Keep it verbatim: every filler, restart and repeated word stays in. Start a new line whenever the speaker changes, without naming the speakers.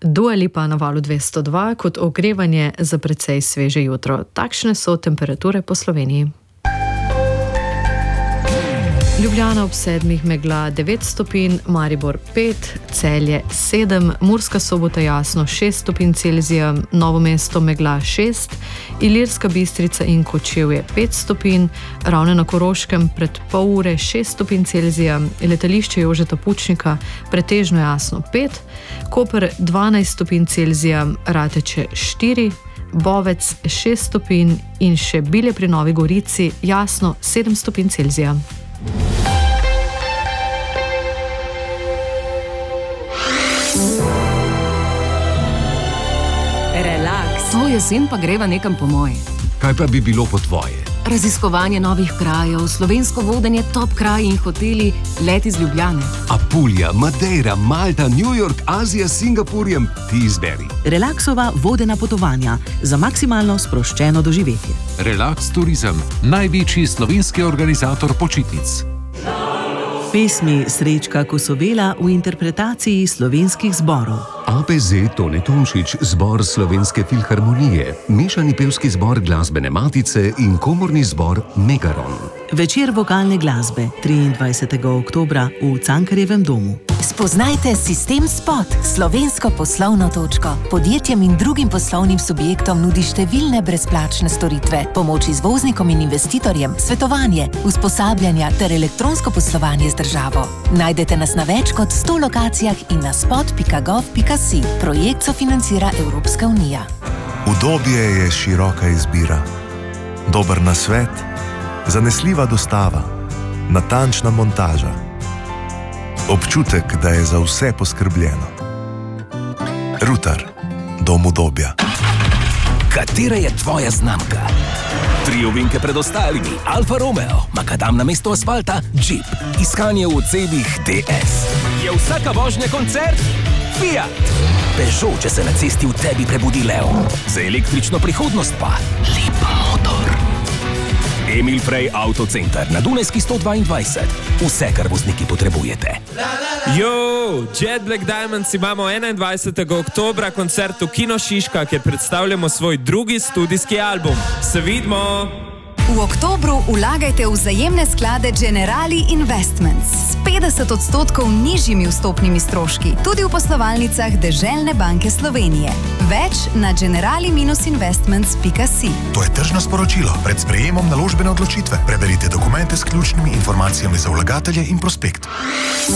Dua Lipa na valu dvesto dva kot ogrevanje za precej sveže jutro. Takšne so temperature po Sloveniji. Ljubljana ob sedmih, megla devet stopinj, Maribor pet, Celje sedem, Murska Sobota jasno šest stopinj Celzija, Novo mesto megla šest, Ilirska Bistrica in Kočevje pet stopinj, Ravne na Koroškem pred pol ure šest stopinj Celzija, letališče Jožeta Pučnika pretežno jasno pet, Koper dvanajst stopinj Celzija, Rateče štiri, Bovec šest stopinj in še Bilje pri Novi Gorici jasno sedem stopinj Celzija.
Relaks. To jesen pa greva nekam po moje.
Kaj pa bi bilo po tvoje?
Raziskovanje novih krajev, slovensko vodenje, top kraji in hoteli, let iz Ljubljane.
Apulja, Madeira, Malta, New York, Azija, Singapurjem, ti izberi.
Relaksova vodena potovanja za maksimalno sproščeno doživetje.
Relaks Turizem, največji slovenski organizator počitnic.
Pesmi Srečka Kosovela v interpretaciji slovenskih zborov.
A P Z Tone Tomšič, zbor Slovenske filharmonije, mešani pevski zbor Glasbene matice in komorni zbor Megaron.
Večer vokalne glasbe triindvajsetega oktobra v Cankarjevem domu.
Spoznajte Sistem Spot, slovensko poslovno točko. Podjetjem in drugim poslovnim subjektom nudi številne brezplačne storitve, pomoč izvoznikom in investitorjem, svetovanje, usposabljanja ter elektronsko poslovanje z državo. Najdete nas na več kot sto lokacijah in na spot pika gov pika si. Projekt sofinancira Evropska unija.
Udobje je široka izbira. Dober nasvet, zanesljiva dostava, natančna montaža. Občutek, da je za vse poskrbljeno. Rutar, dom udobja.
Katera je tvoja znamka? Tri ovinke pred ostalimi, Alfa Romeo, makadam na mesto asfalta, Jeep, iskanje v odsebih D S. Je vsaka vožnja koncert? Fiat. Peugeot, če se na cesti v tebi prebudi lev. Za električno prihodnost pa lep motor. Emil Frey Autocenter na Dunajski sto dvaindvajset. Vse, kar vozniki potrebujete.
Jo, Jet Black Diamonds imamo enaindvajsetega oktobra koncert v Kino Šiška, kjer predstavljamo svoj drugi studijski album. Se vidimo!
V oktobru vlagajte v vzajemne sklade Generali Investments s petdeset odstotkov nižjimi vstopnimi stroški, tudi v poslovalnicah Deželne banke Slovenije. Več na generali investments pika si.
To je tržno sporočilo pred sprejemom naložbene odločitve. Preberite dokumente s ključnimi informacijami za vlagatelje in prospekt.